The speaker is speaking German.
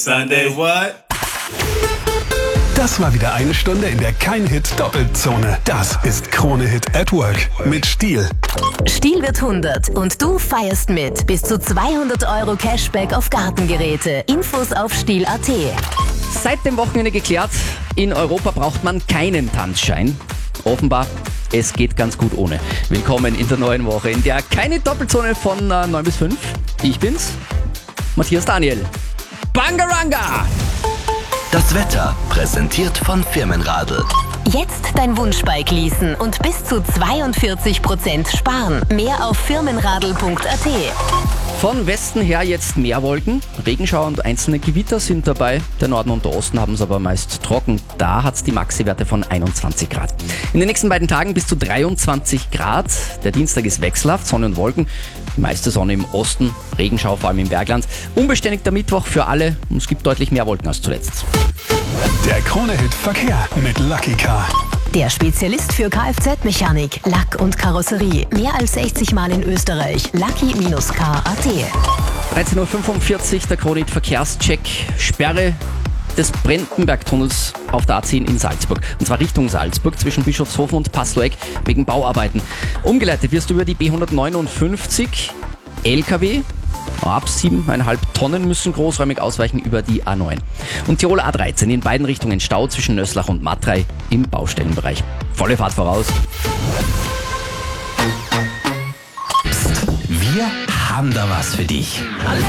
Sunday what? Das war wieder eine Stunde in der Kein-Hit-Doppelzone. Das ist Krone-Hit at Work mit Stiel. Stiel wird 100 und du feierst mit. Bis zu 200 € Cashback auf Gartengeräte. Infos auf stiel.at. Seit dem Wochenende geklärt, in Europa braucht man keinen Tanzschein. Offenbar, es geht ganz gut ohne. Willkommen in der neuen Woche, in der keine Doppelzone von 9 bis 5. Ich bin's, Matthias Daniel. Bangaranga! Das Wetter präsentiert von Firmenradl. Jetzt dein Wunschbike leasen und bis zu 42% sparen. Mehr auf firmenradl.at. Von Westen her jetzt mehr Wolken, Regenschauer und einzelne Gewitter sind dabei. Der Norden und der Osten haben es aber meist trocken. Da hat es die Maxi-Werte von 21 Grad. In den nächsten beiden Tagen bis zu 23 Grad. Der Dienstag ist wechselhaft, Sonne und Wolken. Die meiste Sonne im Osten, Regenschauer vor allem im Bergland. Unbeständigter Mittwoch für alle und es gibt deutlich mehr Wolken als zuletzt. Der Krone-Hit Verkehr mit Lucky Car. Der Spezialist für Kfz-Mechanik, Lack und Karosserie. Mehr als 60 Mal in Österreich. Lucky-car.at. 13.45 Uhr, der Krone-Hit Verkehrscheck. Sperre des Brandenberg-Tunnels auf der A10 in Salzburg. Und zwar Richtung Salzburg zwischen Bischofshofen und Passloeck wegen Bauarbeiten. Umgeleitet wirst du über die B159. LKW ab 7,5 Tonnen müssen großräumig ausweichen über die A9. Und Tiroler A13 in beiden Richtungen Stau zwischen Nöslach und Matrei im Baustellenbereich. Volle Fahrt voraus. Wir haben da was für dich.